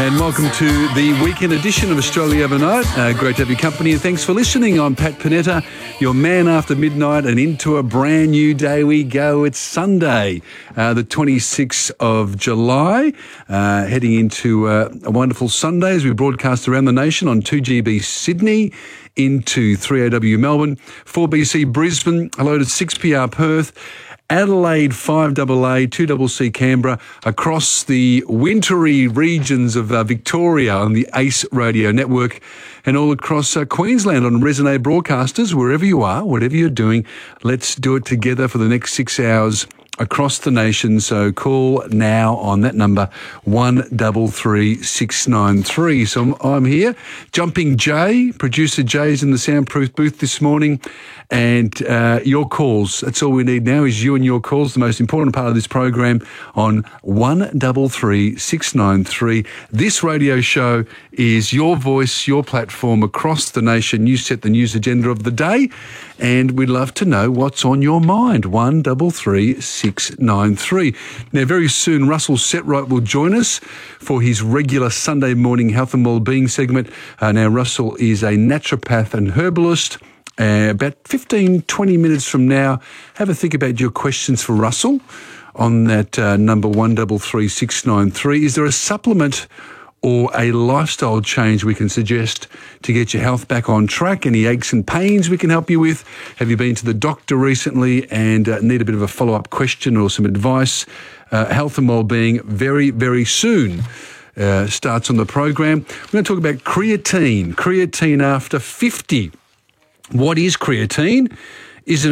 And welcome to the weekend edition of Australia Overnight. Great to have your company and thanks for listening. I'm Pat Panetta, your man after midnight, and into a brand new day we go. It's Sunday, the 26th of July, heading into a wonderful Sunday as we broadcast around the nation on 2GB Sydney, into 3AW Melbourne, 4BC Brisbane, hello to 6PR Perth, Adelaide, 5AA, 2CC Canberra, across the wintry regions of Victoria on the ACE Radio Network, and all across Queensland on Resonate Broadcasters. Wherever you are, whatever you're doing, let's do it together for the next 6 hours across the nation. So call now on that number, 133693. So I'm here. Jumping Jay, producer Jay's in the soundproof booth this morning, and your calls. That's all we need now is you and your calls, the most important part of this program, on 133693. This radio show is your voice, your platform across the nation. You set the news agenda of the day, and we'd love to know what's on your mind. 133693. Now, very soon, Russell Setright will join us for his regular Sunday morning health and wellbeing segment. Now, Russell is a naturopath and herbalist. About 15-20 minutes from now, have a think about your questions for Russell on that number 133693. Is there a supplement or a lifestyle change we can suggest to get your health back on track? Any aches and pains we can help you with? Have you been to the doctor recently and need a bit of a follow-up question or some advice? Health and wellbeing very, very soon starts on the program. We're going to talk about creatine. Creatine after 50. What is creatine? It's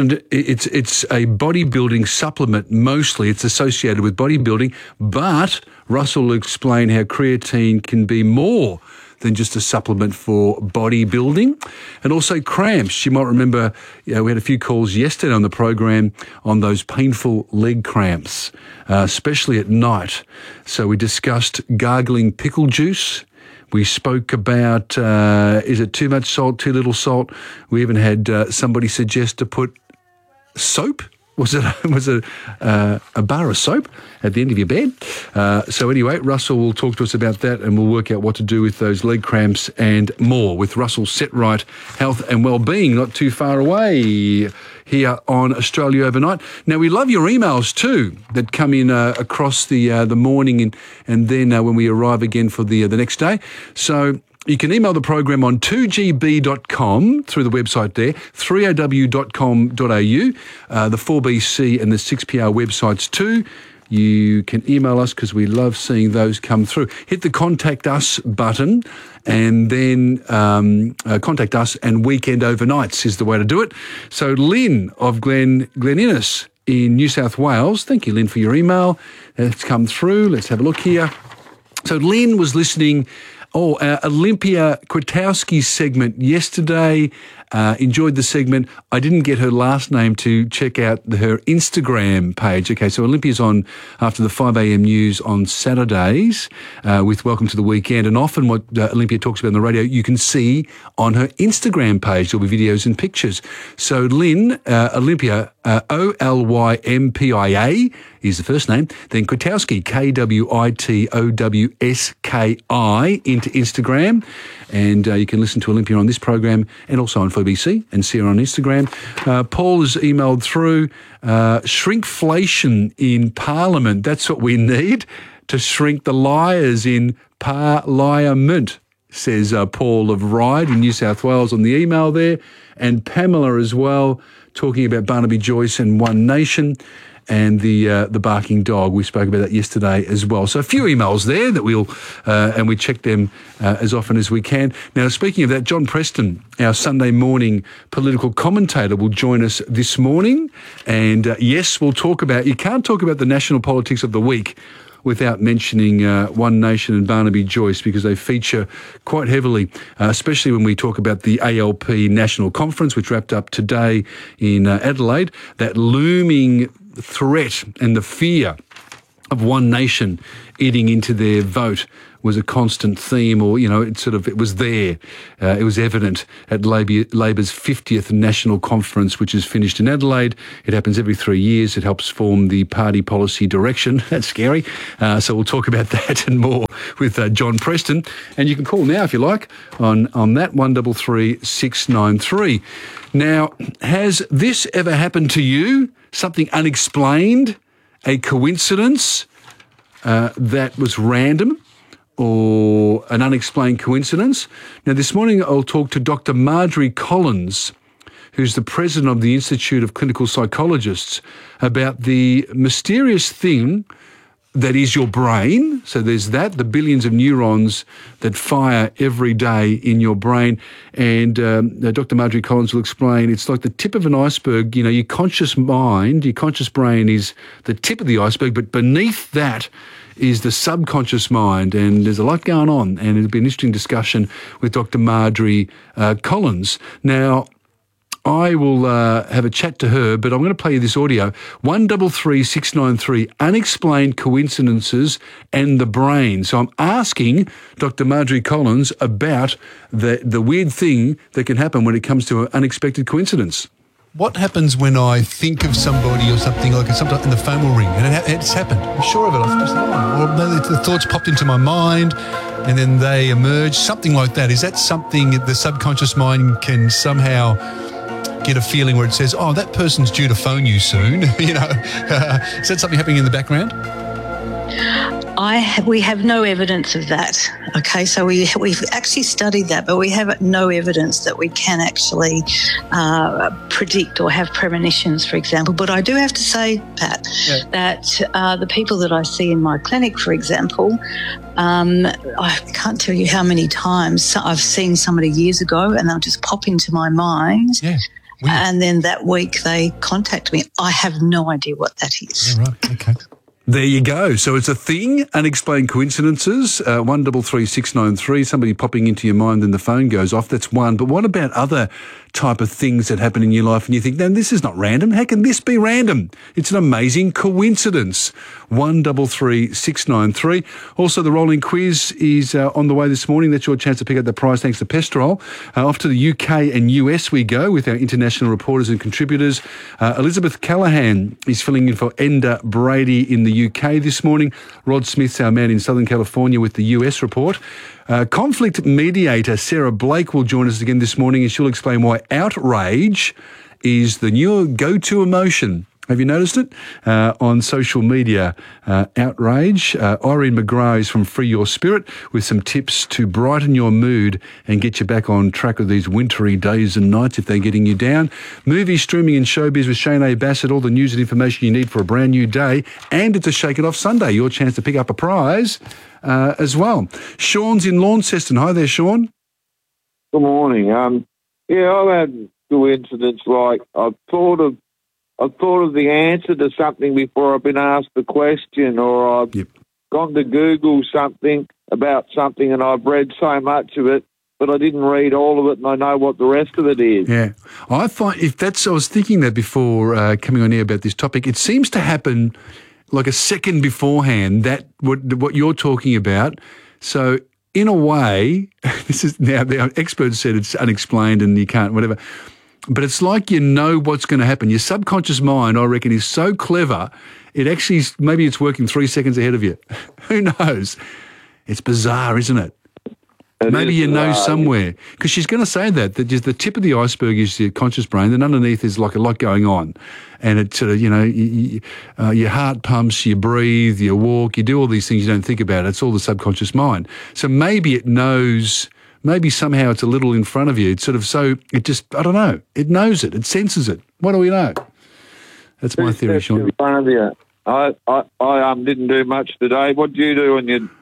a bodybuilding supplement mostly. It's associated with bodybuilding, but Russell will explain how creatine can be more than just a supplement for bodybuilding. And also cramps. You might remember, we had a few calls yesterday on the program on those painful leg cramps, especially at night. So we discussed gargling pickle juice. We spoke about, is it too much salt, too little salt? We even had somebody suggest to put soap. Was it a bar of soap at the end of your bed? So anyway, Russell will talk to us about that, and we'll work out what to do with those leg cramps and more with Russell Setright, Health and Wellbeing, not too far away here on Australia Overnight. Now, we love your emails too that come in across the morning and then when we arrive again for the next day. So you can email the program on 2gb.com through the website there, 3aw.com.au, the 4BC and the 6PR websites too. You can email us because we love seeing those come through. Hit the Contact Us button and then contact us, and Weekend Overnights is the way to do it. So Lynn of Glen Innes in New South Wales, thank you, Lynn, for your email. It's come through. Let's have a look here. So Lynn was listening Olympia Kwiatkowski's segment yesterday. Enjoyed the segment. I didn't get her last name to check out her Instagram page. Okay, so Olympia's on after the 5 a.m. news on Saturdays with Welcome to the Weekend. And often what Olympia talks about on the radio, you can see on her Instagram page. There'll be videos and pictures. So Lynn, Olympia, Olympia is the first name, then Kwiatkowski, Kwitowski, into Instagram. And you can listen to Olympia on this program and also on 4BC and see her on Instagram. Paul has emailed through shrinkflation in Parliament. That's what we need to shrink the liars in Parliament, says Paul of Ryde in New South Wales on the email there. And Pamela as well, talking about Barnaby Joyce and One Nation and the barking dog. We spoke about that yesterday as well. So a few emails there that we'll and we check them as often as we can. Now, speaking of that, John Preston, our Sunday morning political commentator, will join us this morning. And yes, we'll talk about, you can't talk about the national politics of the week without mentioning One Nation and Barnaby Joyce, because they feature quite heavily, especially when we talk about the ALP National Conference, which wrapped up today in Adelaide, that looming threat and the fear of one nation eating into their vote was a constant theme, or, it was there. It was evident at Labor's 50th National Conference, which is finished in Adelaide. It happens every 3 years. It helps form the party policy direction. That's scary. So we'll talk about that and more with John Preston. And you can call now if you like on that 133 693. Now, has this ever happened to you? Something unexplained? A coincidence that was random, or an unexplained coincidence? Now, this morning I'll talk to Dr. Marjorie Collins, who's the president of the Institute of Clinical Psychologists, about the mysterious thing that is your brain. So there's that, the billions of neurons that fire every day in your brain. And Dr. Marjorie Collins will explain it's like the tip of an iceberg. Your conscious mind, your conscious brain is the tip of the iceberg, but beneath that is the subconscious mind, and there's a lot going on, and it'll be an interesting discussion with Dr. Marjorie Collins. Now, I will have a chat to her, but I'm going to play you this audio. 133 693, unexplained coincidences and the brain. So I'm asking Dr. Marjorie Collins about the weird thing that can happen when it comes to an unexpected coincidence. What happens when I think of somebody or something, like sometimes and the phone will ring, and it's happened. I'm sure of it. I've pressed the line. Or maybe the thoughts popped into my mind and then they emerge, something like that. Is that something the subconscious mind can somehow get a feeling where it says, oh, that person's due to phone you soon? Is that something happening in the background? We have no evidence of that. Okay, so we've actually studied that, but we have no evidence that we can actually predict or have premonitions, for example. But I do have to say, Pat, that the people that I see in my clinic, for example, I can't tell you how many times I've seen somebody years ago and they'll just pop into my mind. Yeah. Weird. And then that week they contact me. I have no idea what that is. Yeah, right. Okay. There you go. So it's a thing, unexplained coincidences, 133 693, somebody popping into your mind and the phone goes off. That's one. But what about other type of things that happen in your life and you think, no, this is not random. How can this be random? It's an amazing coincidence. 133 693. Also, the rolling quiz is on the way this morning. That's your chance to pick up the prize thanks to Pestrol. Off to the UK and US we go with our international reporters and contributors. Elizabeth Callahan is filling in for Enda Brady in the UK this morning. Rod Smith's our man in Southern California with the US report. Conflict mediator Sarah Blake will join us again this morning and she'll explain why outrage is the new go-to emotion. Have you noticed it? On social media, outrage. Irene McGrath is from Free Your Spirit with some tips to brighten your mood and get you back on track with these wintry days and nights if they're getting you down. Movie, streaming and showbiz with Shane A. Bassett, all the news and information you need for a brand new day. And it's a Shake It Off Sunday, your chance to pick up a prize as well. Sean's in Launceston. Hi there, Sean. Good morning. I've had coincidence like I've thought of the answer to something before I've been asked the question, or I've gone to Google something about something and I've read so much of it, but I didn't read all of it and I know what the rest of it is. Yeah. I was thinking that before coming on here about this topic. It seems to happen like a second beforehand, that what you're talking about. So in a way, this is now the experts said it's unexplained and you can't, whatever. But it's like you know what's going to happen. Your subconscious mind, I reckon, is so clever, it actually, maybe it's working 3 seconds ahead of you. Who knows? It's bizarre, isn't it? Maybe you know somewhere. Because she's going to say that just the tip of the iceberg is your conscious brain, and underneath is like a lot going on. And it sort of, your heart pumps, you breathe, you walk, you do all these things you don't think about. It's all the subconscious mind. So maybe it knows... Maybe somehow it's a little in front of you. It's sort of I don't know. It knows it. It senses it. What do we know? That's my theory, Sean. In front of you. I didn't do much today. What do you do on your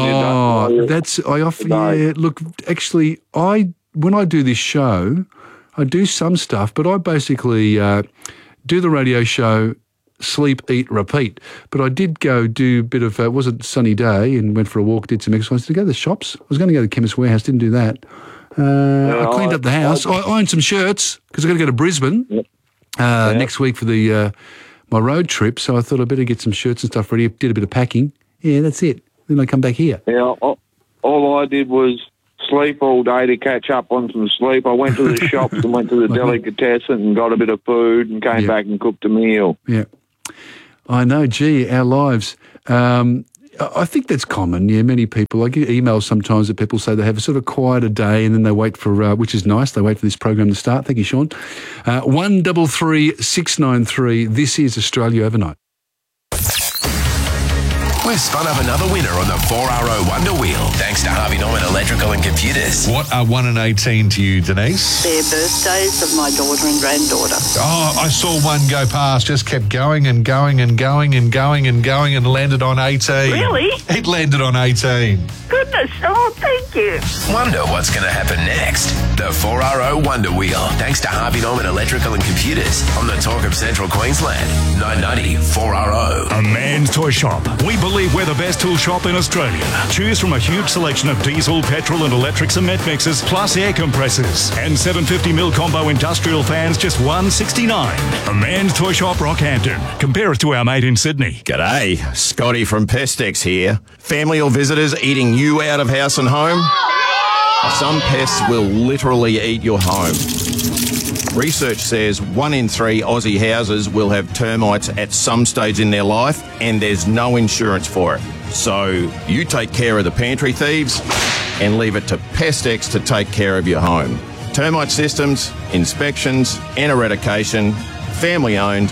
look, actually, when I do this show, I do some stuff, but I basically do the radio show, sleep, eat, repeat. But I did go do a bit of, it was a sunny day and went for a walk, did some exercise. Did I go to the shops? I was going to go to the Chemist Warehouse, didn't do that. I cleaned up the house. I ironed some shirts because I've got to go to Brisbane next week for my road trip, so I thought I'd better get some shirts and stuff ready. Did a bit of packing. Yeah, that's it. Then I come back here. Yeah, all I did was sleep all day to catch up on some sleep. I went to the shops and went to the delicatessen and got a bit of food and came back and cooked a meal. Yeah. I know, gee, our lives. I think that's common, yeah, many people. I get emails sometimes that people say they have a sort of quieter day and then they wait for, which is nice, they wait for this program to start. Thank you, Sean. 133 693, this is Australia Overnight. We've spun up another winner on the 4RO Wonder Wheel, thanks to Harvey Norman Electrical and Computers. What are 1 and 18 to you, Denise? They're birthdays of my daughter and granddaughter. Oh, I saw one go past, just kept going and going and going and going and going and landed on 18. Really? It landed on 18. Goodness, oh, thank you. Wonder what's going to happen next. The 4RO Wonder Wheel, thanks to Harvey Norman Electrical and Computers on the Talk of Central Queensland. 990 4RO. A man's toy shop. We believe we're the best tool shop in Australia. Choose from a huge selection of diesel, petrol and electric cement mixers, plus air compressors. And 750mm combo industrial fans, just $169. A man's toy shop, Rockhampton. Compare us to our mate in Sydney. G'day, Scotty from Pestex here. Family or visitors eating you out of house and home? Some pests will literally eat your home. Research says 1 in 3 Aussie houses will have termites at some stage in their life, and there's no insurance for it. So you take care of the pantry thieves and leave it to Pestex to take care of your home. Termite systems, inspections and eradication. Family owned.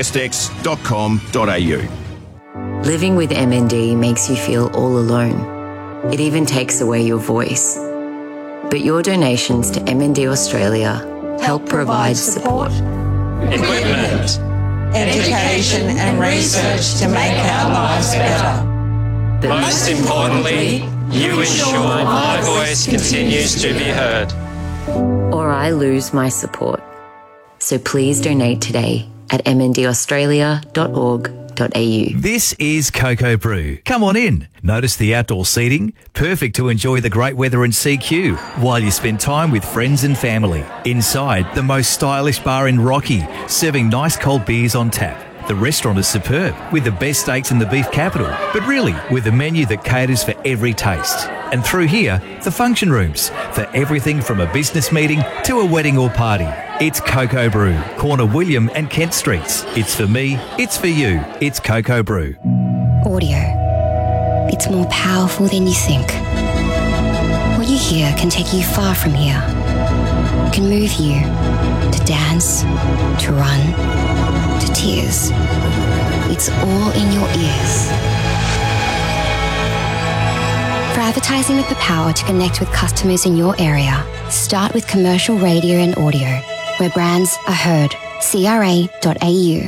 Pestex.com.au. Living with MND makes you feel all alone. It even takes away your voice. But your donations to MND Australia help provide support, equipment, education and research to make our lives better. But most importantly, you ensure my voice continues to be heard. Or I lose my support. So please donate today at mndaustralia.org.au. This is Cocoa Brew. Come on in. Notice the outdoor seating, perfect to enjoy the great weather in CQ while you spend time with friends and family. Inside, the most stylish bar in Rocky, serving nice cold beers on tap. The restaurant is superb, with the best steaks in the beef capital, but really with a menu that caters for every taste. And through here, the function rooms, for everything from a business meeting to a wedding or party. It's Cocoa Brew, corner William and Kent Streets. It's for me, it's for you, it's Cocoa Brew. Audio. It's more powerful than you think. What you hear can take you far from here. It can move you to dance, to run, to tears. It's all in your ears. For advertising with the power to connect with customers in your area, start with commercial radio and audio, where brands are heard. CRA.au.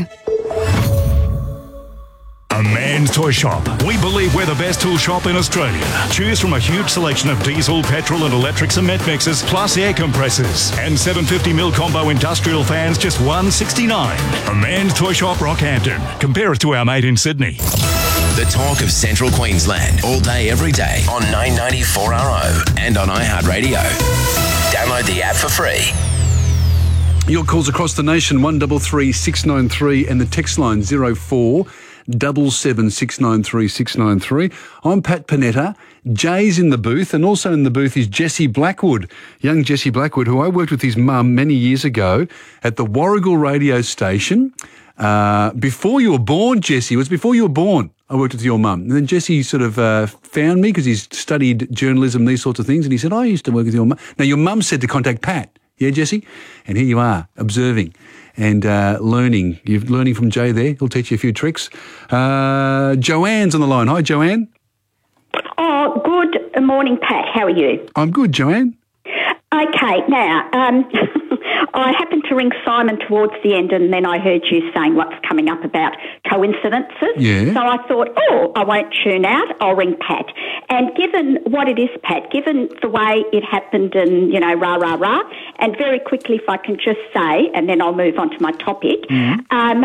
A man's toy shop. We believe we're the best tool shop in Australia. Choose from a huge selection of diesel, petrol and electric cement mixers, plus air compressors. And 750mm combo industrial fans, just $169. A man's toy shop, Rockhampton. Compare us to our mate in Sydney. The Talk of Central Queensland, all day, every day on 990 4RO and on iHeartRadio. Download the app for free. Your calls across the nation, 133 693 and the text line 0477 693 693. I'm Pat Panetta. Jay's in the booth, and also in the booth is Jesse Blackwood, young Jesse Blackwood, who I worked with his mum many years ago at the Warrigal radio station. Before you were born, Jesse, it was before you were born. I worked with your mum. And then Jesse sort of found me because he's studied journalism, these sorts of things, and he said, I used to work with your mum. Now, your mum said to contact Pat. Yeah, Jesse? And here you are, observing and learning. You're learning from Jay there. He'll teach you a few tricks. Joanne's on the line. Hi, Joanne. Oh, good morning, Pat. How are you? I'm good, Joanne. Okay, now, I happened to ring Simon towards the end, and then I heard you saying what's coming up about coincidences. Yeah. So I thought, I won't tune out. I'll ring Pat. And given what it is, Pat, given the way it happened and, rah, rah, rah, and very quickly, if I can just say, and then I'll move on to my topic,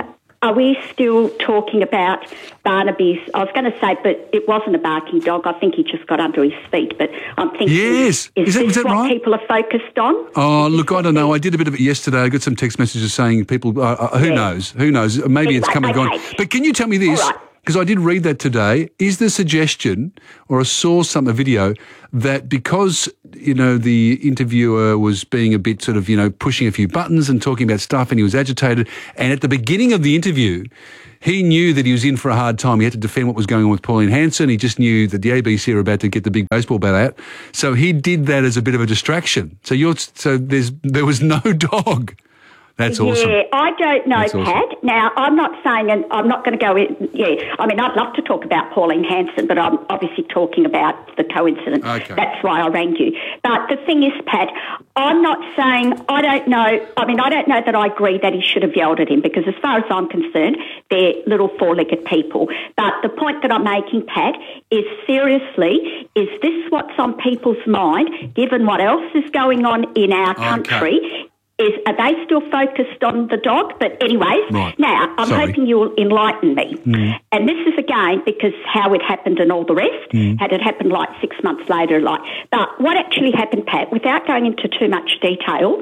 are we still talking about Barnaby's? I was going to say, but it wasn't a barking dog. I think he just got under his feet. But I'm thinking, yes, is that what right? people are focused on? Oh, look, I don't know. I did a bit of it yesterday. I got some text messages saying people, who knows? Maybe anyway, it's come and gone. But can you tell me this? Because I did read that today. Is the suggestion, or I saw a video, that because, the interviewer was being a bit sort of, pushing a few buttons and talking about stuff and he was agitated, and at the beginning of the interview, he knew that he was in for a hard time. He had to defend what was going on with Pauline Hanson. He just knew that the ABC were about to get the big baseball bat out. So he did that as a bit of a distraction. So there was no dog. That's awesome. Yeah, I don't know, That's Pat. awesome. Now, I'm not saying, and I'm not going to go in, I mean, I'd love to talk about Pauline Hanson, but I'm obviously talking about the coincidence. Okay. That's why I rang you. But the thing is, Pat, I'm not saying, I don't know that I agree that he should have yelled at him, because as far as I'm concerned, they're little four-legged people. But the point that I'm making, Pat, is seriously, is this what's on people's mind, given what else is going on in our country? Are they still focused on the dog? But anyways, now I'm hoping you'll enlighten me. And this is again because how it happened and all the rest. Had it happened like 6 months later, but what actually happened, Pat, without going into too much detail,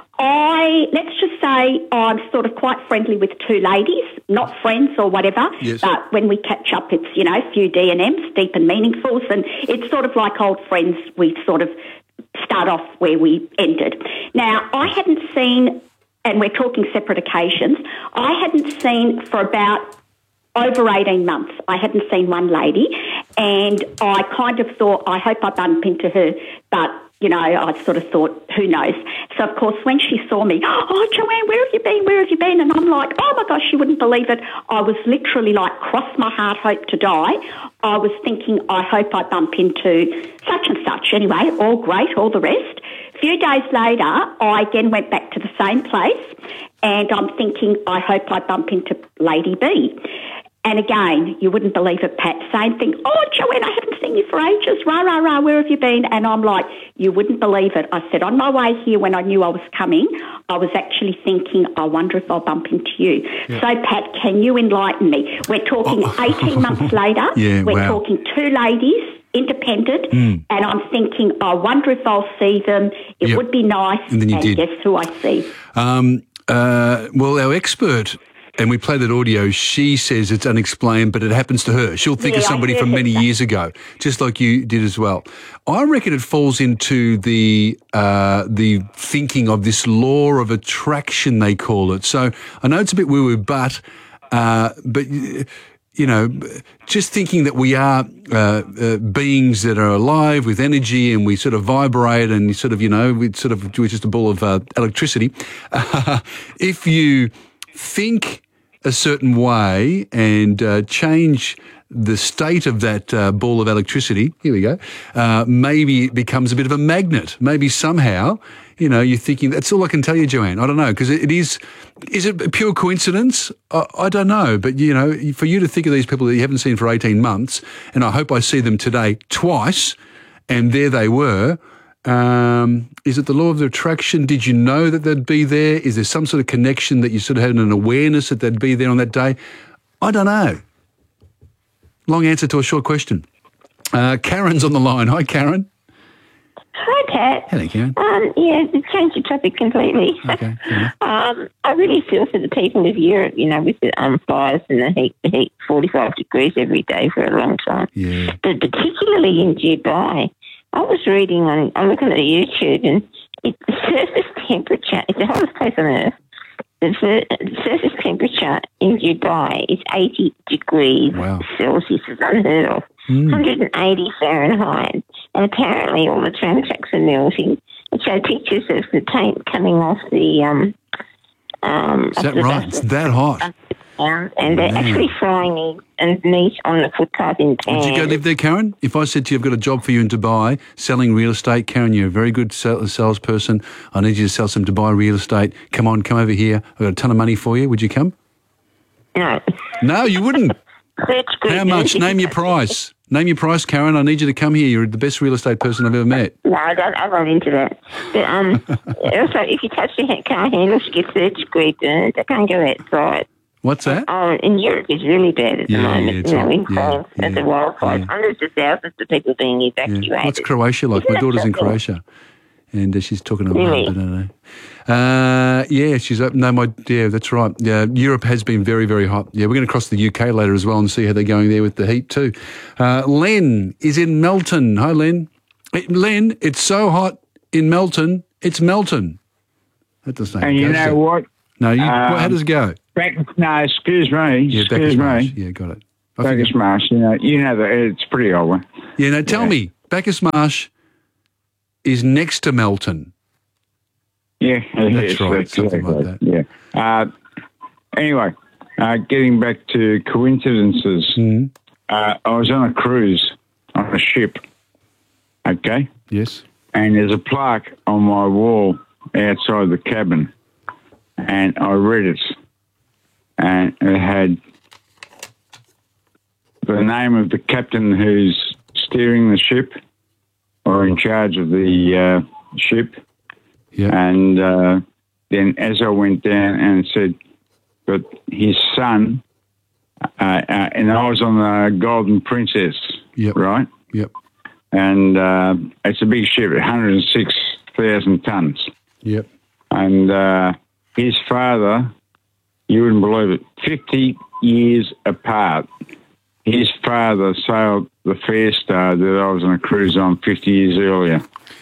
let's just say I'm sort of quite friendly with two ladies, not friends or whatever, but when we catch up, it's, a few D&Ms, deep and meaningfuls, and it's sort of like old friends. We sort of start off where we ended. Now, I hadn't seen, and we're talking separate occasions, I hadn't seen for about over 18 months, I hadn't seen one lady, and I kind of thought, I hope I bump into her, but, I sort of thought, who knows? So, of course, when she saw me, oh, Joanne, where have you been? Where have you been? And I'm like, oh, my gosh, you wouldn't believe it. I was literally like, cross my heart, hope to die. I was thinking, I hope I bump into such and such. Anyway, all great, all the rest. A few days later, I again went back to the same place, and I'm thinking, I hope I bump into Lady B. And again, you wouldn't believe it, Pat, same thing. Oh, Joanne, I haven't seen you for ages. Rah, rah, rah, where have you been? And I'm like, you wouldn't believe it. I said, on my way here when I knew I was coming, I was actually thinking, I wonder if I'll bump into you. Yeah. So, Pat, can you enlighten me? We're talking 18 months later. We're talking two ladies, independent, and I'm thinking, I wonder if I'll see them. It would be nice. And then you did. Guess who I see? Well, our expert, and we played that audio, she says it's unexplained, but it happens to her. She'll think of somebody from many years ago, just like you did as well. I reckon it falls into the thinking of this law of attraction, they call it. So I know it's a bit woo-woo, but just thinking that we are beings that are alive with energy, and we sort of vibrate, and sort of, we're just a ball of electricity. If you think a certain way and change the state of that ball of electricity, here we go, maybe it becomes a bit of a magnet. Maybe somehow, you're thinking, that's all I can tell you, Joanne. I don't know, because is it a pure coincidence? I don't know. But, for you to think of these people that you haven't seen for 18 months, and I hope I see them today twice, and there they were. Is it the law of the attraction? Did you know that they'd be there? Is there some sort of connection that you sort of had an awareness that they'd be there on that day? I don't know. Long answer to a short question. Karen's on the line. Hi, Karen. Hi, Pat. Hello, Karen. To change the topic completely. Okay. I really feel for the people of Europe, with the fires and the heat, 45 degrees every day for a long time. Yeah. But particularly in Dubai, I was reading I'm looking at YouTube, and the surface temperature, it's the hottest place on earth. The surface temperature in Dubai is 80 degrees Celsius. It's unheard of. 180 Fahrenheit. And apparently all the tram tracks are melting. It showed pictures of the taint coming off the... is that right? It's that hot? And they're actually frying meat on the footpath in pans. Would you go live there, Karen? If I said to you, I've got a job for you in Dubai, selling real estate, Karen, you're a very good salesperson. I need you to sell some Dubai real estate. Come over here. I've got a ton of money for you. Would you come? No. No, you wouldn't? How much? Name your price. Name your price, Karen. I need you to come here. You're the best real estate person I've ever met. No, I'm not into that. But also, if you touch your car handles, you get 30-degree burns. I can't go outside. What's that? In Europe, it's really bad at the moment. it's in France, at the wildfires, hundreds of thousands of people being evacuated. What's Croatia like? My daughter's in Croatia, and she's talking about Really? it. I don't know. She's up. No, that's right. Yeah, Europe has been very, very hot. Yeah, we're going to cross the UK later as well and see how they're going there with the heat too. Len is in Melton. Hi, Len. Len, it's so hot in Melton. It's Melton. That doesn't. And you know what? No, how does it go? Excuse me. Yeah, excuse Bacchus me. Yeah, got it. Bacchus Marsh. You know that it's a pretty old one. Yeah, no, tell me, Bacchus Marsh is next to Melton. Yeah, that's right. Something like that. Yeah. Anyway, getting back to coincidences, I was on a cruise on a ship. Okay. Yes. And there's a plaque on my wall outside the cabin, and I read it, and it had the name of the captain who's steering the ship or in charge of the ship. Yeah. And then as I went down and it said, but his son, and I was on the Golden Princess, right? Yep. And it's a big ship, 106,000 tons. Yep. And his father, you wouldn't believe it, 50 years apart, his father sailed the Fair Star that I was on a cruise on 50 years earlier.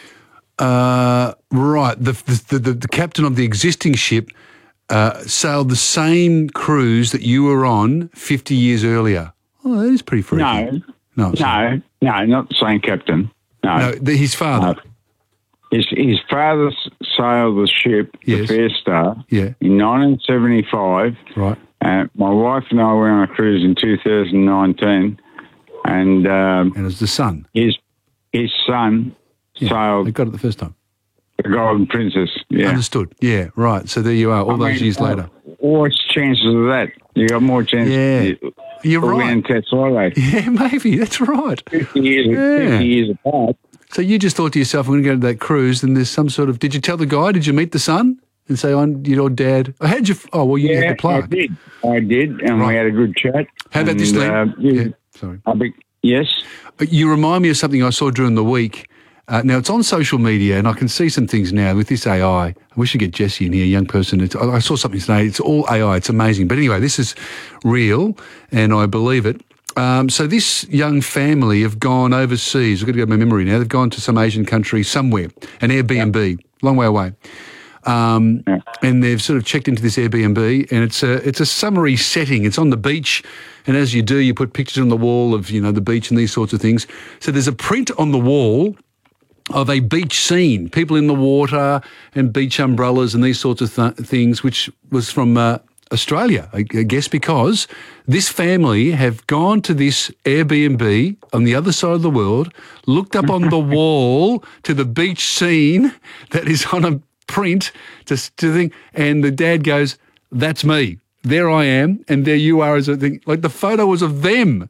Right. The captain of the existing ship sailed the same cruise that you were on 50 years earlier. Oh, that is pretty freaky. No, not the same captain. No, his father. His father sailed the ship, the Fair Star, in 1975. Right. My wife and I went on a cruise in 2019, and it was the son. His son sailed. They got it the first time. The Golden Princess. Yeah. Understood. Yeah. Right. So there you are. All those years later. What's the chances of that? You got more chances. Yeah. You're right. Yeah, maybe. That's right. 50 years apart. So you just thought to yourself, I'm going to go to that cruise, and there's some sort of. Did you tell the guy? Did you meet the son and say, your dad? How'd you? Oh, well, you had the plaque. I did, and we had a good chat. How about this, Len? Sorry. Yes. You remind me of something I saw during the week. Now, it's on social media, and I can see some things now with this AI. I wish you get Jesse in here, a young person. I saw something today. It's all AI. It's amazing. But anyway, this is real, and I believe it. So this young family have gone overseas. I've got to go to my memory now. They've gone to some Asian country somewhere, an Airbnb, long way away. And they've sort of checked into this Airbnb, and it's a summery setting. It's on the beach, and as you do, you put pictures on the wall of, the beach and these sorts of things. So there's a print on the wall of a beach scene, people in the water and beach umbrellas and these sorts of things, which was from Australia, I guess, because this family have gone to this Airbnb on the other side of the world, looked up on the wall to the beach scene that is on a print to thing, and the dad goes, "That's me. There I am, and there you are." As a thing, like the photo was of them.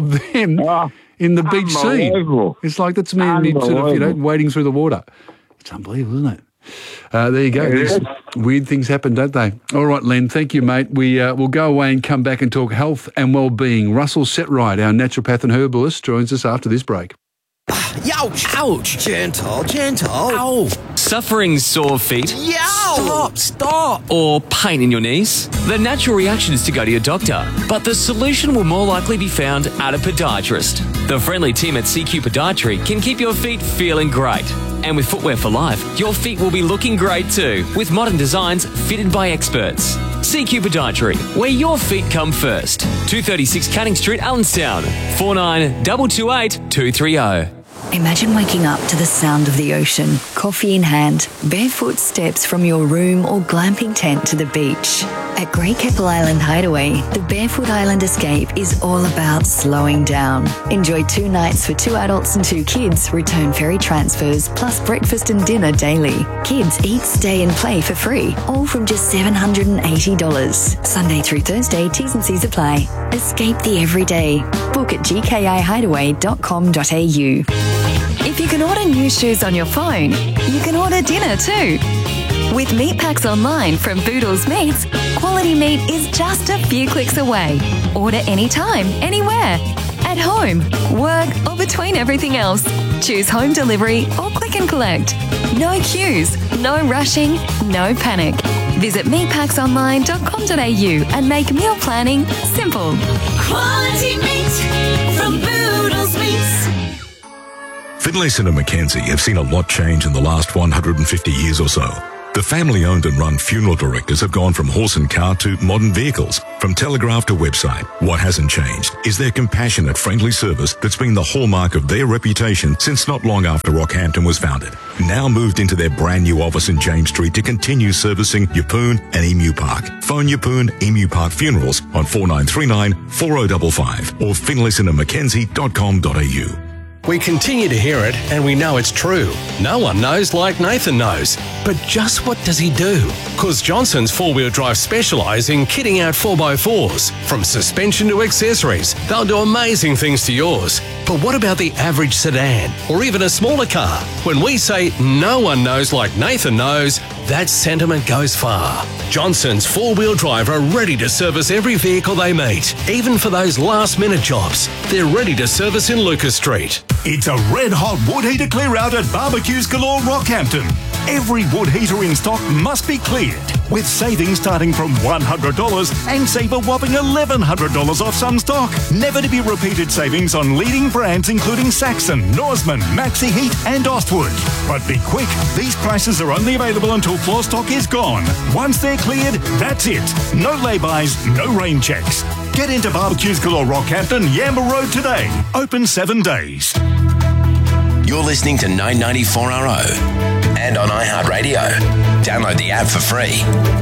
In the beach scene. It's like, that's me sort of, wading through the water. It's unbelievable, isn't it? There you go. These weird things happen, don't they? All right, Len, thank you, mate. We'll go away and come back and talk health and well-being. Russell Setright, our naturopath and herbalist, joins us after this break. Ouch! Ouch! Gentle, gentle. Ow! Suffering sore feet? Yow! Stop! Or pain in your knees? The natural reaction is to go to your doctor, but the solution will more likely be found at a podiatrist. The friendly team at CQ Podiatry can keep your feet feeling great. And with Footwear for Life, your feet will be looking great too, with modern designs fitted by experts. CQ Podiatry, where your feet come first. 236 Canning Street, Allenstown. 49228230. 230. Imagine waking up to the sound of the ocean, coffee in hand, barefoot steps from your room or glamping tent to the beach. At Great Keppel Island Hideaway, the Barefoot Island Escape is all about slowing down. Enjoy 2 nights for 2 adults and 2 kids, return ferry transfers, plus breakfast and dinner daily. Kids eat, stay and play for free, all from just $780. Sunday through Thursday, T's and C's apply. Escape the everyday. Book at gkihideaway.com.au. If you can order new shoes on your phone, you can order dinner too. With meat packs online from Boodles Meats, quality meat is just a few clicks away. Order anytime, anywhere. At home, work, or between everything else. Choose home delivery or click and collect. No queues, no rushing, no panic. Visit meatpacksonline.com.au and make meal planning simple. Quality meat from Boodles Meats. Finlayson and Mackenzie have seen a lot change in the last 150 years or so. The family-owned and run funeral directors have gone from horse and car to modern vehicles, from telegraph to website. What hasn't changed is their compassionate, friendly service that's been the hallmark of their reputation since not long after Rockhampton was founded. Now moved into their brand new office in James Street to continue servicing Yeppoon and Emu Park. Phone Yeppoon Emu Park Funerals on 4939 4055 or finlaysonandmackenzie.com.au. We continue to hear it, and we know it's true. No one knows like Nathan knows. But just what does he do? Because Johnson's four-wheel drive specialise in kitting out 4x4s. From suspension to accessories, they'll do amazing things to yours. But what about the average sedan, or even a smaller car? When we say no one knows like Nathan knows, that sentiment goes far. Johnson's four-wheel drive are ready to service every vehicle they meet, even for those last-minute jobs. They're ready to service in Lucas Street. It's a red-hot wood heater clear-out at Barbecues Galore Rockhampton. Every wood heater in stock must be cleared, with savings starting from $100 and save a whopping $1,100 off some stock. Never to be repeated savings on leading brands including Saxon, Norseman, Maxi Heat and Ostwood. But be quick, these prices are only available until floor stock is gone. Once they're cleared, that's it. No lay-bys, no rain checks. Get into Barbecues Galore Rockhampton, Yamba Road today. Open 7 days. You're listening to 994RO and on iHeartRadio. Download the app for free.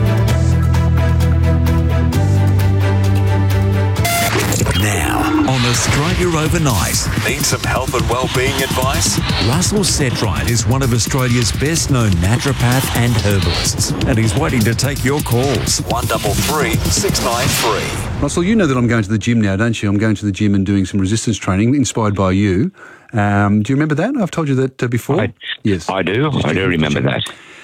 Now, on Australia Overnight. Need some health and wellbeing advice? Russell Setright is one of Australia's best-known naturopath and herbalists, and he's waiting to take your calls. 133 693. Russell, you know that I'm going to the gym now, don't you? I'm going to the gym and doing some resistance training, inspired by you. Do you remember that? I've told you that before. Yes, I do. I do remember that.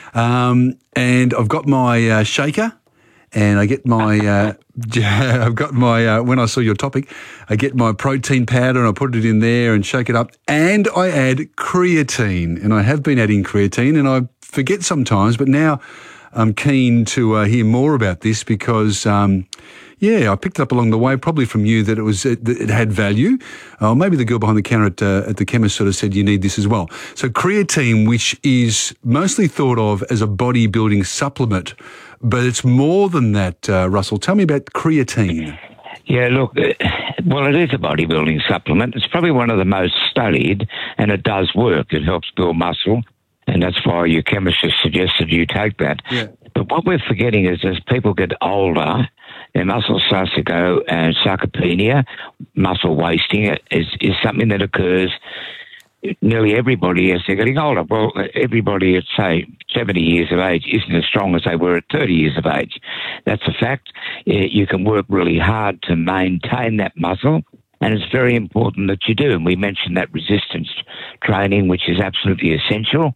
And I've got my shaker, and I get my. I've got my. When I saw your topic, I get my protein powder and I put it in there and shake it up, and I add creatine. And I have been adding creatine, and I forget sometimes, but now I'm keen to hear more about this because. I picked it up along the way, probably from you, that it had value. Maybe the girl behind the counter at the chemist sort of said you need this as well. So creatine, which is mostly thought of as a bodybuilding supplement, but it's more than that, Russell. Tell me about creatine. Yeah, look, well, it is a bodybuilding supplement. It's probably one of the most studied, and it does work. It helps build muscle, and that's why your chemist has suggested you take that. Yeah. But what we're forgetting is as people get older, their muscle starts to go, and sarcopenia, muscle wasting, is something that occurs nearly everybody as they're getting older. Well, everybody at, say, 70 years of age isn't as strong as they were at 30 years of age. That's a fact. You can work really hard to maintain that muscle, and it's very important that you do. And we mentioned that resistance training, which is absolutely essential.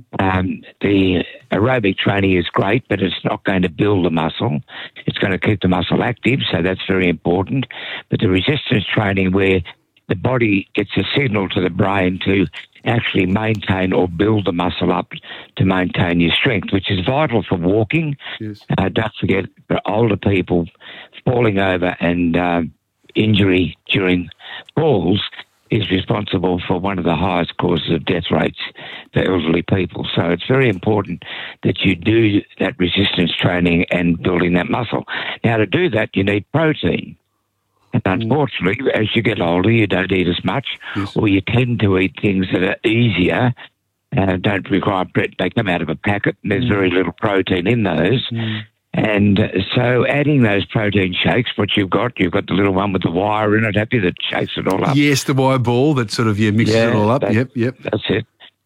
The aerobic training is great, but it's not going to build the muscle. It's going to keep the muscle active, so that's very important. But the resistance training, where the body gets a signal to the brain to actually maintain or build the muscle up to maintain your strength, which is vital for walking. Yes. Don't forget, for older people, falling over and injury during falls is responsible for one of the highest causes of death rates for elderly people. So it's very important that you do that resistance training and building that muscle. Now, to do that, you need protein. And unfortunately, as you get older, you don't eat as much, or you tend to eat things that are easier, don't require bread. They come out of a packet, and there's very little protein in those. And so adding those protein shakes, what you've got the little one with the wire in it, have you, that shakes it all up? Yes, the wire ball that sort of mixes it all up. Yep. That's it.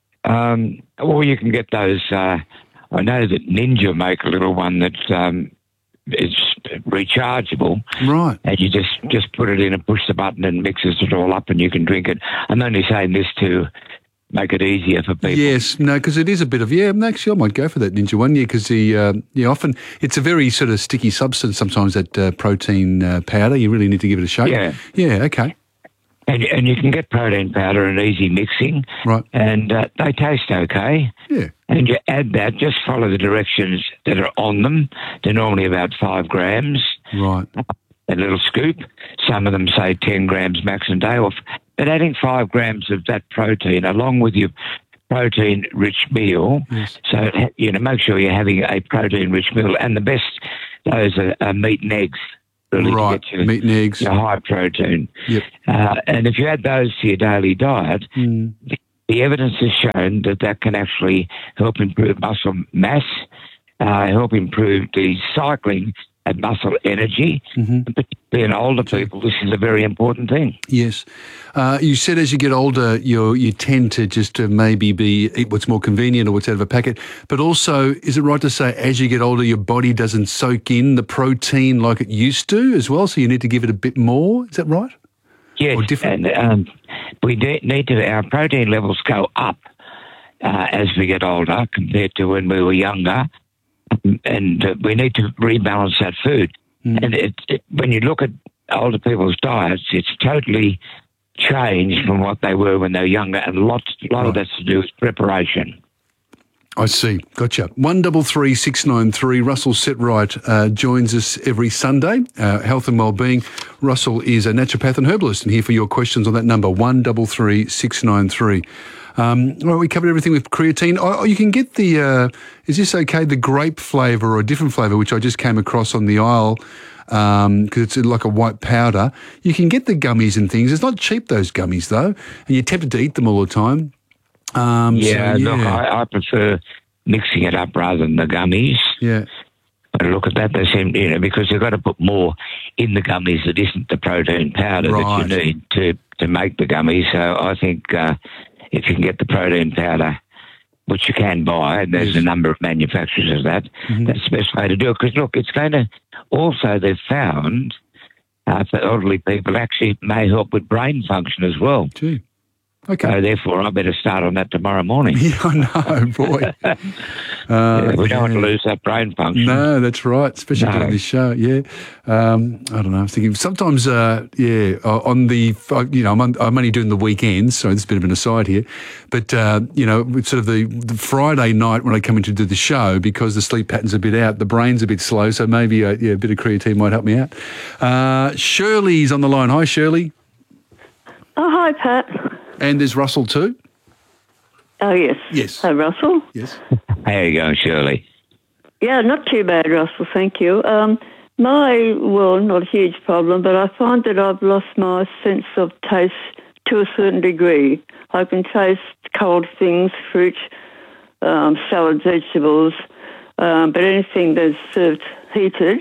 Or you can get those, I know that Ninja make a little one that is rechargeable. Right. And you just put it in and push the button and mixes it all up and you can drink it. I'm only saying this to make it easier for people. Yes, no, because it is a bit of, actually I might go for that Ninja one, because often it's a very sort of sticky substance sometimes, that protein powder. You really need to give it a shake. Yeah. Yeah, okay. And you can get protein powder in easy mixing. Right. And they taste okay. Yeah. And you add that, just follow the directions that are on them. They're normally about 5 grams. Right. A little scoop. Some of them say 10 grams max a day. But adding 5 grams of that protein along with your protein-rich meal, so, make sure you're having a protein-rich meal. And the best, those are meat and eggs. Really, right, to get meat and eggs. Your high protein. Yep. And if you add those to your daily diet, the evidence has shown that can actually help improve muscle mass, help improve the cycling and muscle energy. Particularly in older people, this is a very important thing. Yes. You said as you get older, you tend to just maybe eat what's more convenient or what's out of a packet. But also, is it right to say as you get older, your body doesn't soak in the protein like it used to as well? So you need to give it a bit more. Is that right? Yes. Or different? And we need to, our protein levels go up as we get older compared to when we were younger. And we need to rebalance that food. And when you look at older people's diets, it's totally changed from what they were when they were younger, and a lot of that's to do with preparation. I see. Gotcha. 133693. Russell Setright joins us every Sunday, health and wellbeing. Russell is a naturopath and herbalist, and here for your questions on that number, 133693. Well, we covered everything with creatine. You can get the, is this okay, the grape flavour or a different flavour, which I just came across on the aisle, because it's like a white powder. You can get the gummies and things. It's not cheap, those gummies, though, and you're tempted to eat them all the time. Look, I prefer mixing it up rather than the gummies. Yeah. But look at that, they seem, because you've got to put more in the gummies that isn't the protein powder that you need to make the gummies. So I think if you can get the protein powder, which you can buy, and there's a number of manufacturers of that, that's the best way to do it. Because, look, it's going to also, they've found for elderly people actually may help with brain function as well. Gee. Okay. So therefore, I better start on that tomorrow morning. Yeah, I know, boy. We don't want to lose that brain function. No, that's right, especially during this show, yeah. I don't know, I was thinking sometimes, on the, I'm only doing the weekends, so this is a bit of an aside here, but, sort of the Friday night when I come in to do the show, because the sleep pattern's a bit out, the brain's a bit slow, so maybe a bit of creatine might help me out. Shirley's on the line. Hi, Shirley. Oh, hi, Pat. And there's Russell too? Oh, yes. Yes. Hi, Russell. Yes. How are you going, Shirley? Yeah, not too bad, Russell, thank you. Not a huge problem, but I find that I've lost my sense of taste to a certain degree. I can taste cold things, fruit, salads, vegetables, but anything that's served heated,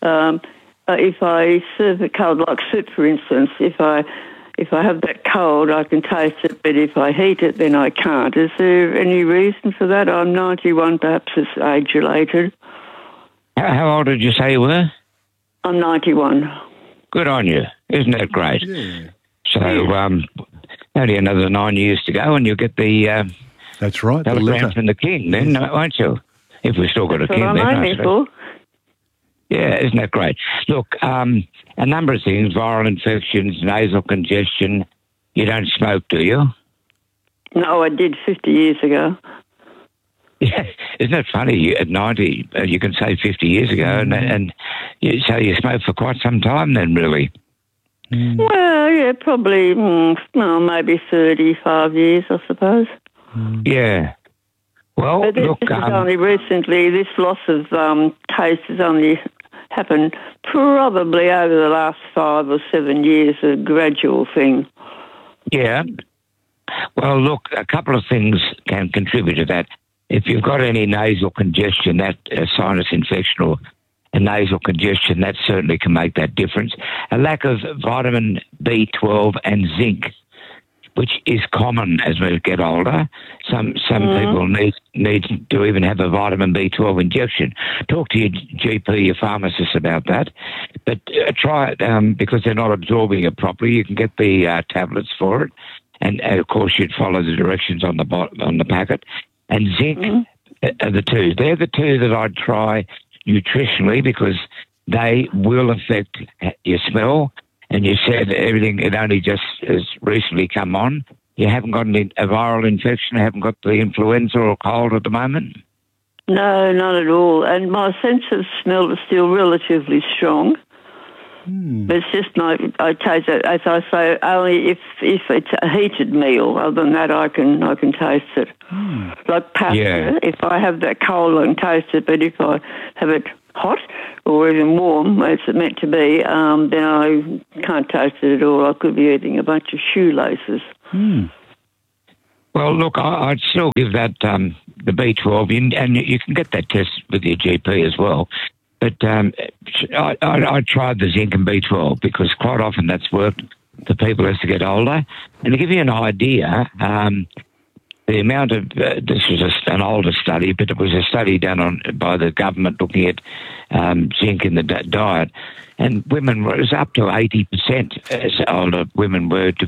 if I serve it cold, like soup, for instance, if I have that cold, I can taste it, but if I heat it, then I can't. Is there any reason for that? I'm 91, perhaps it's age-related. How old did you say you were? I'm 91. Good on you. Isn't that great? Yeah. So, only another 9 years to go, and you'll get the... That's right. The telegram from the king then, won't you? If we've still got a king then. That's what I'm aiming for. Yeah, isn't that great? Look, a number of things, viral infections, nasal congestion. You don't smoke, do you? No, I did 50 years ago. Yeah, isn't that funny? At 90, you can say 50 years ago, and so you smoked for quite some time then, really? Well, yeah, probably, maybe 35 years, I suppose. Yeah. Well, but this is only recently, this loss of taste has only happened probably over the last 5 or 7 years, a gradual thing. Yeah. Well, look, a couple of things can contribute to that. If you've got any nasal congestion, that sinus infection or a nasal congestion, that certainly can make that difference. A lack of vitamin B12 and zinc, which is common as we get older. Some people need to even have a vitamin B12 injection. Talk to your GP, your pharmacist about that. But try it because they're not absorbing it properly. You can get the tablets for it. and of course you'd follow the directions on the packet. And zinc are the two. They're the two that I'd try nutritionally because they will affect your smell. And you said everything, it only just has recently come on. You haven't got a viral infection, haven't got the influenza or cold at the moment? No, not at all. And my sense of smell is still relatively strong. But it's just I taste it, as I say, only if it's a heated meal. Other than that, I can taste it. Like pasta, if I have that cold, I can taste it. But if I have it hot or even warm, as it's meant to be, then I can't taste it at all. I could be eating a bunch of shoelaces. Well, look, I'd still give that the B12, and you can get that test with your GP as well. But I tried the zinc and B12 because quite often that's worked for people as they get older. And to give you an idea, the amount of this was an older study, but it was a study done by the government looking at zinc in the diet, and women was up to 80% as older women were